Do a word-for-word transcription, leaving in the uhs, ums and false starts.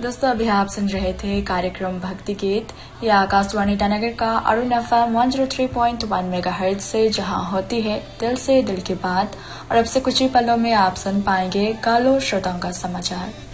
दोस्तों अभी आप सुन रहे थे कार्यक्रम भक्ति गीत। यह आकाशवाणी ईटानगर का अरुण एफएम एक सौ तीन पॉइंट एक मेगाहर्ट्ज से जहां होती है दिल से दिल की बात। और अब से कुछ ही पलों में आप सुन पाएंगे गालो श्रोताओं का समाचार।